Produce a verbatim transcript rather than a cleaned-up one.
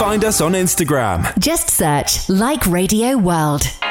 Find us on Instagram. Just search Like Radio World.